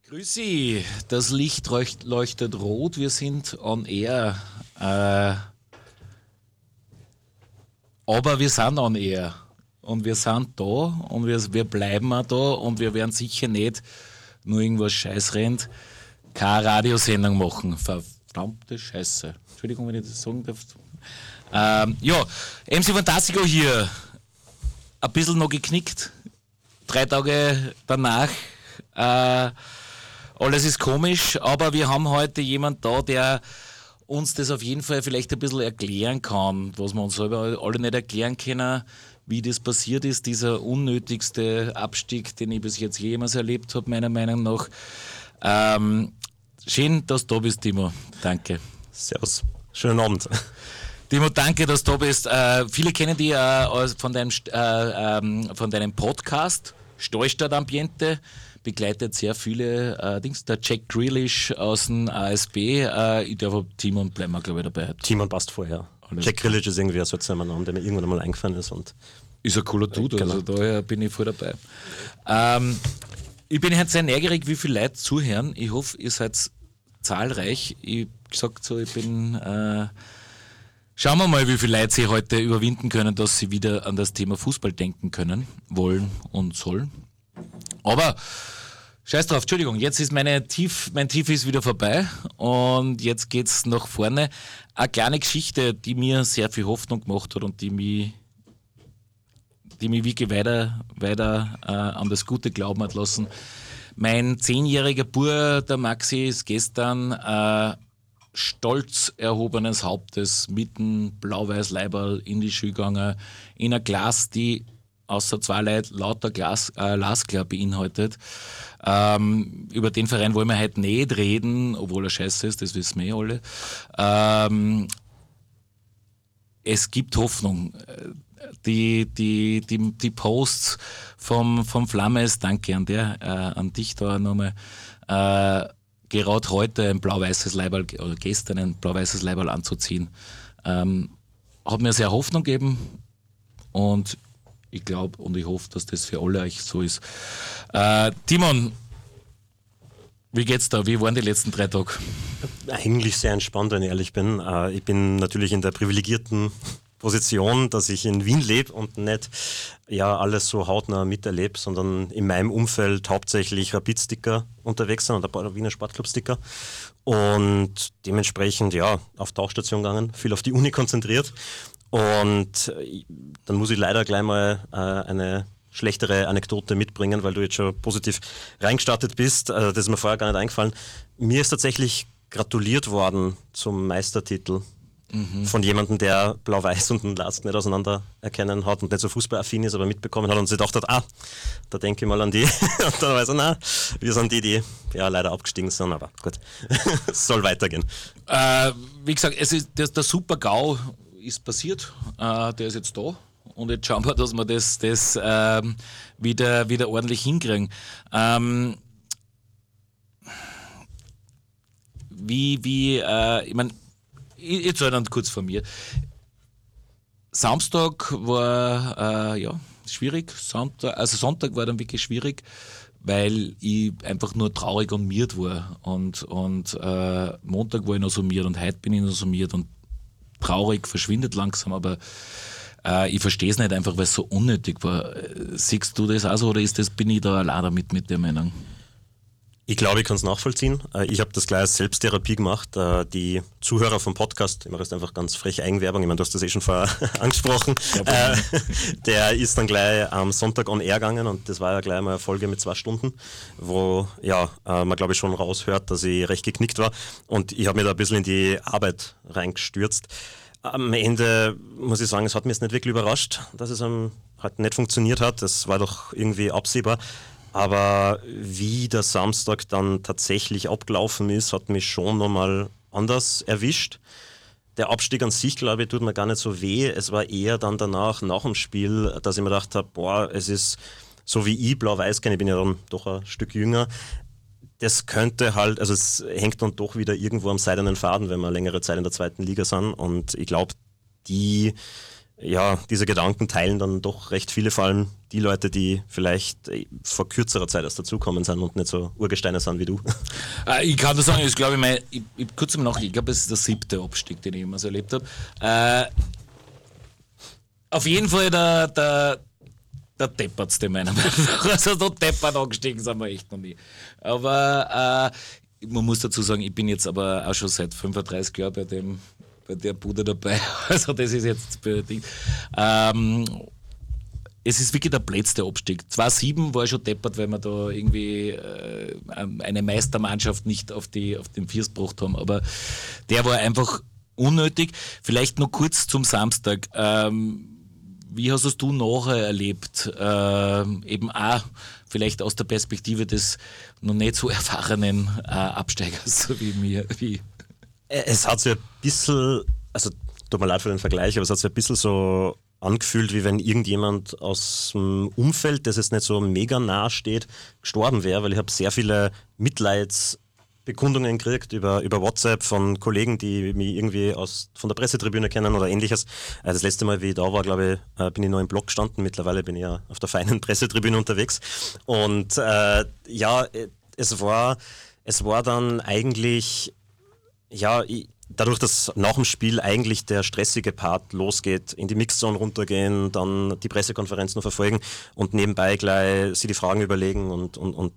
Grüß Sie, das Licht leuchtet rot, wir sind on air. Aber wir sind on air. Und wir sind da und wir bleiben auch da und wir werden sicher nicht nur irgendwas Scheiß rennt, keine Radiosendung machen. Verdammte Scheiße. Entschuldigung, wenn ich das sagen darf. Ja, MC Fantastico hier. Ein bisschen noch geknickt. 3 Tage danach. Alles ist komisch, aber wir haben heute jemand da, der uns das auf jeden Fall vielleicht ein bisschen erklären kann, was wir uns selber alle nicht erklären können, wie das passiert ist, dieser unnötigste Abstieg, den ich bis jetzt jemals erlebt habe, meiner Meinung nach. Schön, dass du da bist, Timo. Danke. Servus. Schönen Abend. Timo, danke, dass du da bist. Viele kennen dich von deinem Podcast, Stallstadt Ambiente, begleitet sehr viele Dings. Der Jack Grealish aus dem ASB. Ich darf Timon bleiben wir, glaube ich, dabei. Timon passt vorher. Alles Jack Grealish ist irgendwie ein seltsamer Name, der mir irgendwann einmal eingefallen ist. Und ist ein cooler Dude, genau. Also daher bin ich voll dabei. Ich bin halt sehr neugierig, wie viele Leute zuhören. Ich hoffe, ihr seid zahlreich. Ich gesagt so, ich bin... Schauen wir mal, wie viele Leute sie heute überwinden können, dass sie wieder an das Thema Fußball denken können, wollen und sollen. Aber scheiß drauf, Entschuldigung, jetzt ist mein Tief ist wieder vorbei und jetzt geht's nach vorne. Eine kleine Geschichte, die mir sehr viel Hoffnung gemacht hat und die mich wirklich weiter an das Gute glauben hat lassen. Mein 10-jähriger Bub, der Maxi, ist gestern stolz erhobenes Hauptes mit dem blau-weiß-Leiberl in die Schule gegangen, in ein Glas, die außer 2 Leuten lauter Glasklar beinhaltet. Über den Verein wollen wir heute nicht reden, obwohl er scheiße ist, das wissen wir alle. Es gibt Hoffnung. Die Posts vom Flammes, danke an dich da nochmal, gerade heute ein blau-weißes Leiberl, oder gestern ein blau-weißes Leiberl anzuziehen, hat mir sehr Hoffnung gegeben und ich glaube und ich hoffe, dass das für alle euch so ist. Timon, wie geht's da? Wie waren die letzten 3 Tage? eigentlich sehr entspannt, wenn ich ehrlich bin. Ich bin natürlich in der privilegierten Position, dass ich in Wien lebe und nicht alles so hautnah miterlebe, sondern in meinem Umfeld hauptsächlich Rapid-Sticker unterwegs sind und ein paar Wiener Sportclub-Sticker und dementsprechend auf Tauchstation gegangen, viel auf die Uni konzentriert und dann muss ich leider gleich mal eine schlechtere Anekdote mitbringen, weil du jetzt schon positiv reingestartet bist, das ist mir vorher gar nicht eingefallen. Mir ist tatsächlich gratuliert worden zum Meistertitel. Von jemandem, der Blau-Weiß und den Lask nicht auseinander erkennen hat und nicht so fußballaffin ist, aber mitbekommen hat und sich gedacht hat, da denke ich mal an die. Und dann weiß er, wir sind die leider abgestiegen sind, aber gut, es soll weitergehen. Wie gesagt, der Super-GAU ist passiert, der ist jetzt da und jetzt schauen wir, dass wir das wieder ordentlich hinkriegen. Ich meine, jetzt dann kurz von mir. Samstag war schwierig. Sonntag war dann wirklich schwierig, weil ich einfach nur traurig und miert war. Und Montag war ich noch so miert und heute bin ich noch so miert und traurig verschwindet langsam, aber ich verstehe es nicht einfach, weil es so unnötig war. Siehst du das auch so oder bin ich da allein damit mit der Meinung? Ich glaube, ich kann es nachvollziehen. Ich habe das gleich als Selbsttherapie gemacht. Die Zuhörer vom Podcast, ich mache jetzt einfach ganz frech Eigenwerbung, ich meine, du hast das schon vorher angesprochen, der ist dann gleich am Sonntag on air gegangen und das war ja gleich mal eine Folge mit 2 Stunden, wo man glaube ich schon raushört, dass ich recht geknickt war und ich habe mich da ein bisschen in die Arbeit reingestürzt. Am Ende muss ich sagen, es hat mich jetzt nicht wirklich überrascht, dass es halt nicht funktioniert hat. Das war doch irgendwie absehbar. Aber wie der Samstag dann tatsächlich abgelaufen ist, hat mich schon nochmal anders erwischt. Der Abstieg an sich, glaube ich, tut mir gar nicht so weh. Es war eher dann danach, nach dem Spiel, dass ich mir gedacht habe, es ist so wie ich Blau-Weiß kenne, ich bin ja dann doch ein Stück jünger. Das könnte halt, also es hängt dann doch wieder irgendwo am seidenen Faden, wenn wir längere Zeit in der 2. Liga sind. Und ich glaube, die ja, diese Gedanken teilen dann doch recht viele, vor allem die Leute, die vielleicht vor kürzerer Zeit erst dazukommen sind und nicht so Urgesteine sind wie du. Ich kann das sagen, ich glaube, ich kurz mal nach, ich glaube, es ist der 7. Abstieg, den ich jemals erlebt habe. Auf jeden Fall der deppertste meiner Meinung nach. Also so deppert angestiegen sind wir echt noch nie. Aber man muss dazu sagen, ich bin jetzt aber auch schon seit 35 Jahren bei der Bude dabei. Also das ist jetzt bedingt. Es ist wirklich der letzte Abstieg. 2007 war schon deppert, weil wir da irgendwie eine Meistermannschaft nicht auf den First gebracht haben. Aber der war einfach unnötig. Vielleicht noch kurz zum Samstag. Wie hast es du nachher erlebt? Eben auch vielleicht aus der Perspektive des noch nicht so erfahrenen Absteigers, so wie mir. Es hat sich ein bisschen, also tut mir leid für den Vergleich, aber es hat sich ein bisschen so angefühlt, wie wenn irgendjemand aus dem Umfeld, das jetzt nicht so mega nah steht, gestorben wäre, weil ich habe sehr viele Mitleidsbekundungen gekriegt über WhatsApp von Kollegen, die mich irgendwie von der Pressetribüne kennen oder ähnliches. Das letzte Mal, wie ich da war, glaube ich, bin ich noch im Block gestanden. Mittlerweile bin ich ja auf der feinen Pressetribüne unterwegs. Und es war dann eigentlich, ja, dadurch, dass nach dem Spiel eigentlich der stressige Part losgeht, in die Mixzone runtergehen, dann die Pressekonferenz noch verfolgen und nebenbei gleich sich die Fragen überlegen und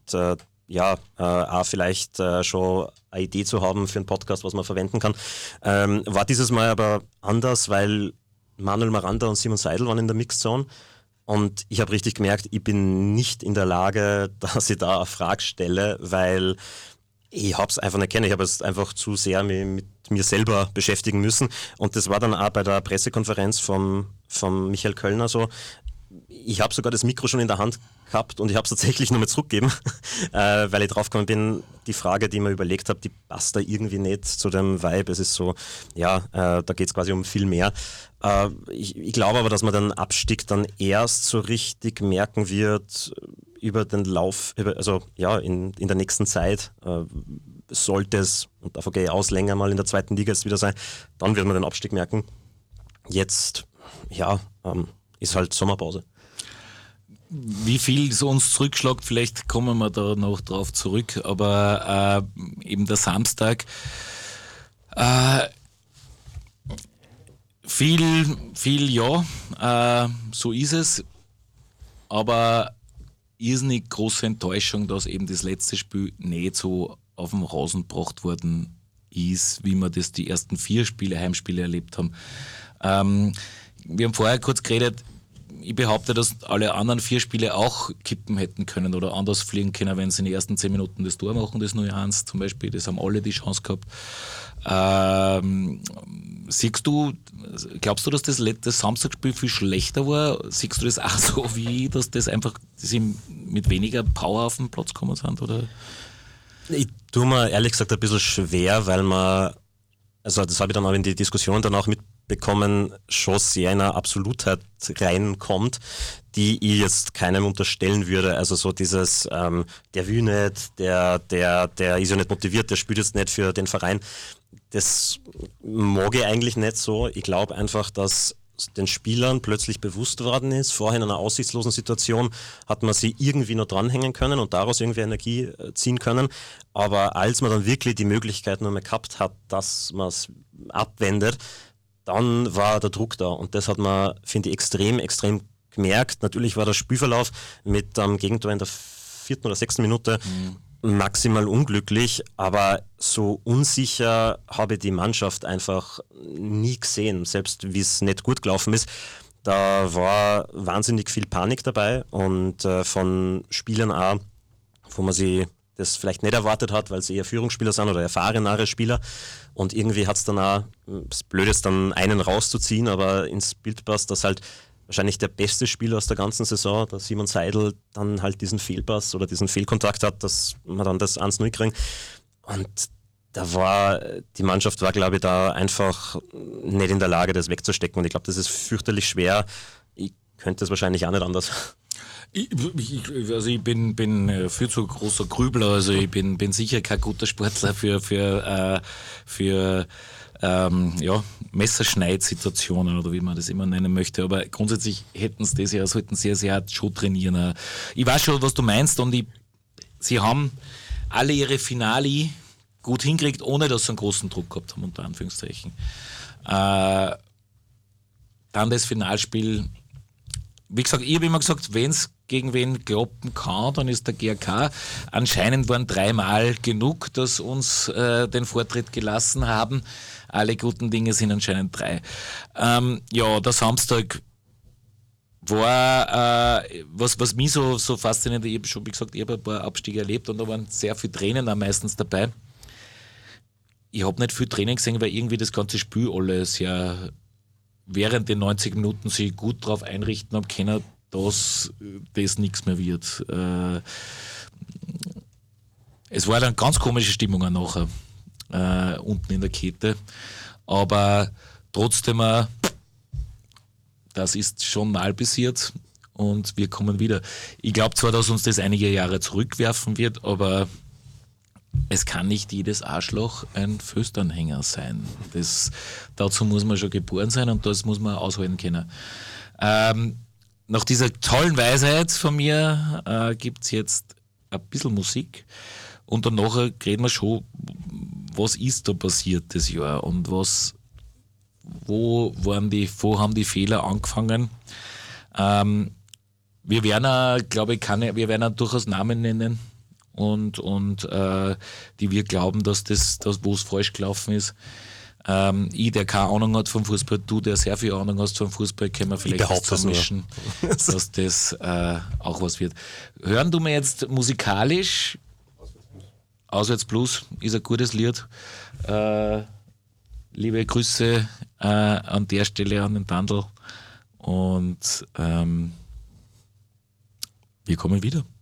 auch vielleicht schon eine Idee zu haben für einen Podcast, was man verwenden kann. War dieses Mal aber anders, weil Manuel Miranda und Simon Seidel waren in der Mixzone und ich habe richtig gemerkt, ich bin nicht in der Lage, dass ich da eine Frage stelle, weil ich habe es einfach nicht kennen. Ich habe es einfach zu sehr mit mir selber beschäftigen müssen. Und das war dann auch bei der Pressekonferenz vom Michael Kölner so. Ich habe sogar das Mikro schon in der Hand gehabt und ich habe es tatsächlich nur mal zurückgegeben, weil ich draufgekommen bin, die Frage, die ich mir überlegt habe, die passt da irgendwie nicht zu dem Vibe. Es ist so, da geht es quasi um viel mehr. Ich glaube aber, dass man den Abstieg dann erst so richtig merken wird über den Lauf, in der nächsten Zeit sollte es, und davon gehe ich aus, länger mal in der 2. Liga jetzt wieder sein, dann wird man den Abstieg merken. Jetzt, ist halt Sommerpause. Wie viel es uns zurückschlägt, vielleicht kommen wir da noch drauf zurück, aber eben der Samstag, viel so ist es, aber irrsinnig große Enttäuschung, dass eben das letzte Spiel nicht so auf dem Rasen gebracht worden ist, wie wir das die ersten 4 Heimspiele erlebt haben. Wir haben vorher kurz geredet, ich behaupte, dass alle anderen 4 Spiele auch kippen hätten können oder anders fliegen können, wenn sie in den ersten 10 Minuten das Tor machen, das 0-1 zum Beispiel, das haben alle die Chance gehabt. Glaubst du, dass das Samstagspiel viel schlechter war? Siehst du das auch so wie, dass sie mit weniger Power auf den Platz gekommen sind? Oder? Ich tue mir ehrlich gesagt ein bisschen schwer, weil das habe ich dann auch in die Diskussion danach mitbekommen, schon sehr in eine Absolutheit reinkommt, die ich jetzt keinem unterstellen würde. Also so dieses, der will nicht, der ist ja nicht motiviert, der spielt jetzt nicht für den Verein. Das mag ich eigentlich nicht so. Ich glaube einfach, dass den Spielern plötzlich bewusst worden ist, vorher in einer aussichtslosen Situation hat man sie irgendwie noch dranhängen können und daraus irgendwie Energie ziehen können. Aber als man dann wirklich die Möglichkeit nur mehr gehabt hat, dass man es abwendet, dann war der Druck da. Und das hat man, finde ich, extrem gemerkt. Natürlich war der Spielverlauf mit dem Gegentor in der 4. oder 6. Minute maximal unglücklich, aber so unsicher habe ich die Mannschaft einfach nie gesehen, selbst wie es nicht gut gelaufen ist. Da war wahnsinnig viel Panik dabei und von Spielern auch, wo man sie das vielleicht nicht erwartet hat, weil sie eher Führungsspieler sind oder erfahrenere Spieler. Und irgendwie hat es dann auch, das Blöde ist dann einen rauszuziehen, aber ins Bild passt, dass halt wahrscheinlich der beste Spieler aus der ganzen Saison, der Simon Seidel, dann halt diesen Fehlpass oder diesen Fehlkontakt hat, dass man dann das 1-0 kriegt. Und die Mannschaft war, glaube ich, da einfach nicht in der Lage, das wegzustecken. Und ich glaube, das ist fürchterlich schwer. Ich könnte es wahrscheinlich auch nicht anders. Ich bin viel zu großer Grübler, also ich bin sicher kein guter Sportler für Messerschneid-Situationen oder wie man das immer nennen möchte. Aber grundsätzlich sollten sie sehr hart schon trainieren. Ich weiß schon, was du meinst und sie haben alle ihre Finale gut hingekriegt, ohne dass sie einen großen Druck gehabt haben, unter Anführungszeichen. Dann das Finalspiel. Wie gesagt, ich habe immer gesagt, wenn es gegen wen kloppen kann, dann ist der GRK. Anscheinend waren 3 Mal genug, dass uns den Vortritt gelassen haben. Alle guten Dinge sind anscheinend 3. Der Samstag war, was mich so fasziniert, ich habe schon, wie gesagt, ich habe ein paar Abstiege erlebt und da waren sehr viele Tränen auch meistens dabei. Ich habe nicht viel Tränen gesehen, weil irgendwie das ganze Spiel alles ja während den 90 Minuten sich gut darauf einrichten haben können, dass das nichts mehr wird. Es war dann ganz komische Stimmung auch nachher unten in der Kette, aber trotzdem, das ist schon mal passiert und wir kommen wieder. Ich glaube zwar, dass uns das einige Jahre zurückwerfen wird, aber es kann nicht jedes Arschloch ein Föstanhänger sein. Dazu muss man schon geboren sein und das muss man aushalten können. Nach dieser tollen Weisheit von mir gibt es jetzt ein bisschen Musik und danach reden wir schon, was ist da passiert das Jahr und wo haben die Fehler angefangen. Wir werden, glaube ich, wir werden durchaus Namen nennen und die wir glauben, dass wo es falsch gelaufen ist. Ich, der keine Ahnung hat vom Fußball, du, der sehr viel Ahnung hast vom Fußball, können wir vielleicht zusammenmischen, dass das auch was wird. Hören du mir jetzt musikalisch Auswärts Plus ist ein gutes Lied. Liebe Grüße an der Stelle an den Tandl und wir kommen wieder.